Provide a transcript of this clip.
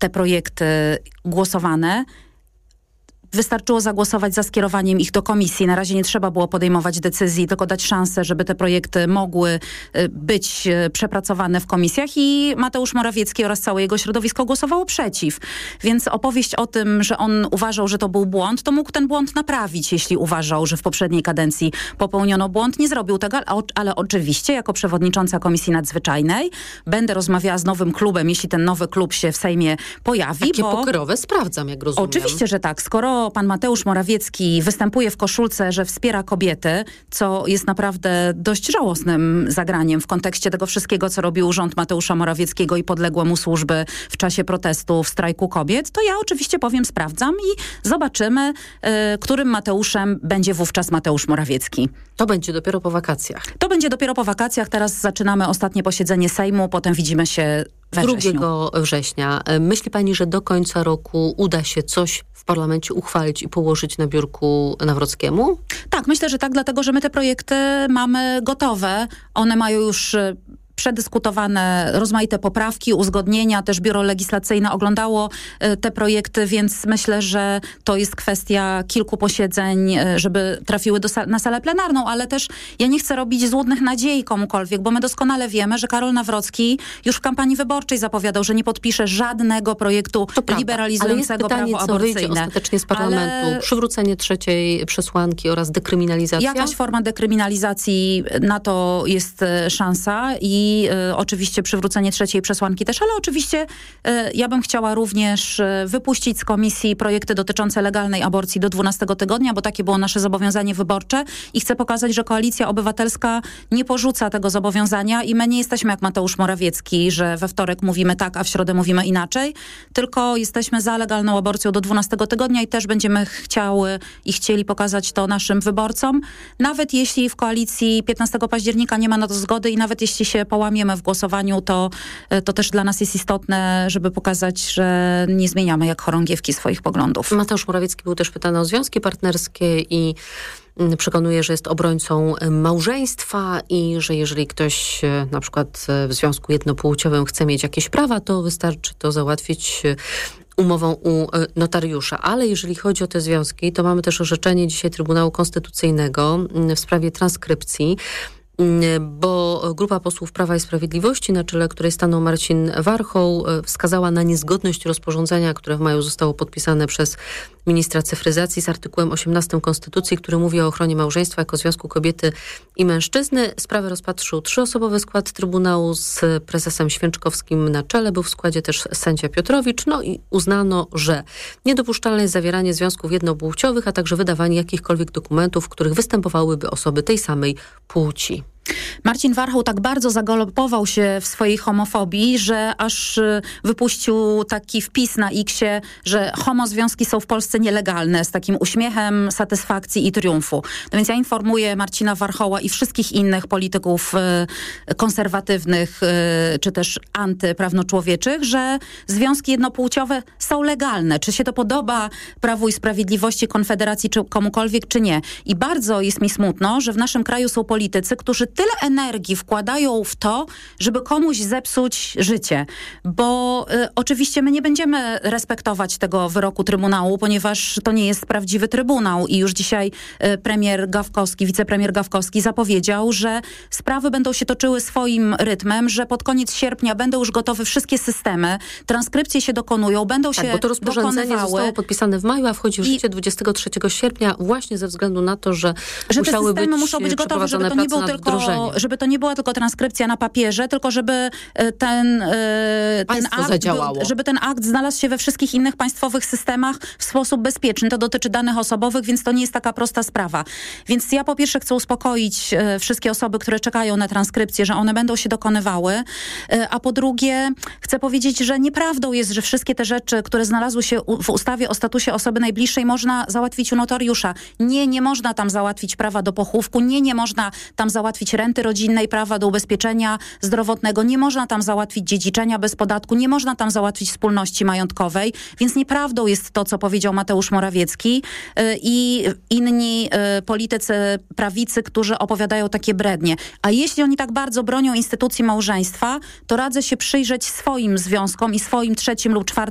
te projekty głosowane. Wystarczyło zagłosować za skierowaniem ich do komisji. Na razie nie trzeba było podejmować decyzji, tylko dać szansę, żeby te projekty mogły być przepracowane w komisjach i Mateusz Morawiecki oraz całe jego środowisko głosowało przeciw. Więc opowieść o tym, że on uważał, że to był błąd, to mógł ten błąd naprawić, jeśli uważał, że w poprzedniej kadencji popełniono błąd. Nie zrobił tego, ale oczywiście jako przewodnicząca Komisji Nadzwyczajnej będę rozmawiała z nowym klubem, jeśli ten nowy klub się w Sejmie pojawi. Takie pokerowe sprawdzam, jak rozumiem. Oczywiście, że tak. Skoro pan Mateusz Morawiecki występuje w koszulce, że wspiera kobiety, co jest naprawdę dość żałosnym zagraniem w kontekście tego wszystkiego, co robił rząd Mateusza Morawieckiego i podległe mu służby w czasie protestów, strajku kobiet, to ja oczywiście powiem, sprawdzam i zobaczymy, którym Mateuszem będzie wówczas Mateusz Morawiecki. To będzie dopiero po wakacjach. To będzie dopiero po wakacjach. Teraz zaczynamy ostatnie posiedzenie Sejmu, potem widzimy się we wrześniu. 2 września. Myśli pani, że do końca roku uda się coś w parlamencie uchwalić i położyć na biurku Nawrockiemu? Tak, myślę, że tak, dlatego że my te projekty mamy gotowe. One mają już przedyskutowane rozmaite poprawki, uzgodnienia. Też Biuro Legislacyjne oglądało te projekty, więc myślę, że to jest kwestia kilku posiedzeń, żeby trafiły na salę plenarną, ale też ja nie chcę robić złudnych nadziei komukolwiek, bo my doskonale wiemy, że Karol Nawrocki już w kampanii wyborczej zapowiadał, że nie podpisze żadnego projektu liberalizującego prawo aborcyjne. Ale jest pytanie, co wyjdzie ostatecznie z parlamentu? Przywrócenie trzeciej przesłanki oraz dekryminalizacja? Jakaś forma dekryminalizacji, na to jest szansa i oczywiście przywrócenie trzeciej przesłanki też, ale oczywiście ja bym chciała również wypuścić z komisji projekty dotyczące legalnej aborcji do 12 tygodnia, bo takie było nasze zobowiązanie wyborcze i chcę pokazać, że Koalicja Obywatelska nie porzuca tego zobowiązania i my nie jesteśmy jak Mateusz Morawiecki, że we wtorek mówimy tak, a w środę mówimy inaczej, tylko jesteśmy za legalną aborcją do 12 tygodnia i też będziemy chcieli pokazać to naszym wyborcom, nawet jeśli w koalicji 15 października nie ma na to zgody i nawet jeśli się połamiemy w głosowaniu, to też dla nas jest istotne, żeby pokazać, że nie zmieniamy jak chorągiewki swoich poglądów. Mateusz Morawiecki był też pytany o związki partnerskie i przekonuje, że jest obrońcą małżeństwa i że jeżeli ktoś na przykład w związku jednopłciowym chce mieć jakieś prawa, to wystarczy to załatwić umową u notariusza. Ale jeżeli chodzi o te związki, to mamy też orzeczenie dzisiaj Trybunału Konstytucyjnego w sprawie transkrypcji, bo grupa posłów Prawa i Sprawiedliwości, na czele której stanął Marcin Warchoł, wskazała na niezgodność rozporządzenia, które w maju zostało podpisane przez ministra cyfryzacji z artykułem 18 Konstytucji, który mówi o ochronie małżeństwa jako związku kobiety i mężczyzny. Sprawę rozpatrzył 3-osobowy skład Trybunału z prezesem Święczkowskim na czele. Był w składzie też sędzia Piotrowicz. No i uznano, że niedopuszczalne jest zawieranie związków jednopłciowych, a także wydawanie jakichkolwiek dokumentów, w których występowałyby osoby tej samej płci. Marcin Warchoł tak bardzo zagalopował się w swojej homofobii, że aż wypuścił taki wpis na X-ie, że homozwiązki są w Polsce nielegalne, z takim uśmiechem satysfakcji i triumfu. No więc ja informuję Marcina Warchoła i wszystkich innych polityków konserwatywnych czy też antyprawnoczłowieczych, że związki jednopłciowe są legalne. Czy się to podoba Prawu i Sprawiedliwości, Konfederacji czy komukolwiek, czy nie. I bardzo jest mi smutno, że w naszym kraju są politycy, którzy tyle energii wkładają w to, żeby komuś zepsuć życie. Bo oczywiście my nie będziemy respektować tego wyroku Trybunału, ponieważ to nie jest prawdziwy Trybunał i już dzisiaj wicepremier Gawkowski zapowiedział, że sprawy będą się toczyły swoim rytmem, że pod koniec sierpnia będą już gotowe wszystkie systemy, transkrypcje się dokonują, będą się bo to rozporządzenie zostało podpisane w maju, a wchodzi w życie 23 sierpnia właśnie ze względu na to, że musiały te systemy muszą być gotowe, żeby to nie był tylko żeby to nie była tylko transkrypcja na papierze, tylko żeby ten akt znalazł się we wszystkich innych państwowych systemach w sposób bezpieczny. To dotyczy danych osobowych, więc to nie jest taka prosta sprawa. Więc ja po pierwsze chcę uspokoić wszystkie osoby, które czekają na transkrypcję, że one będą się dokonywały, a po drugie chcę powiedzieć, że nieprawdą jest, że wszystkie te rzeczy, które znalazły się w ustawie o statusie osoby najbliższej, można załatwić u notariusza. Nie można tam załatwić prawa do pochówku, nie można tam załatwić renty rodzinnej, prawa do ubezpieczenia zdrowotnego, nie można tam załatwić dziedziczenia bez podatku, nie można tam załatwić wspólności majątkowej, więc nieprawdą jest to, co powiedział Mateusz Morawiecki i inni politycy prawicy, którzy opowiadają takie brednie. A jeśli oni tak bardzo bronią instytucji małżeństwa, to radzę się przyjrzeć swoim związkom i swoim 3. lub 4.